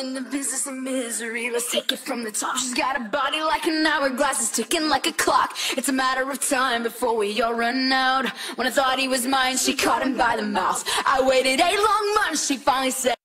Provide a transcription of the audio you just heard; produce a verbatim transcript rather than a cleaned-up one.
in the business of misery. Let's take it from the top. She's got a body like an hourglass, it's ticking like a clock. It's a matter of time before we all run out. When I thought he was mine, she caught him by the mouth. I waited eight long months, she finally said